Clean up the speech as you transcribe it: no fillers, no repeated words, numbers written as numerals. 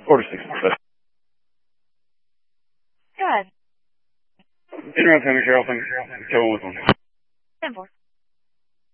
4 to 6 more. Go ahead. Turn around, Tommy Cheryl. Kevin with one. 10-4.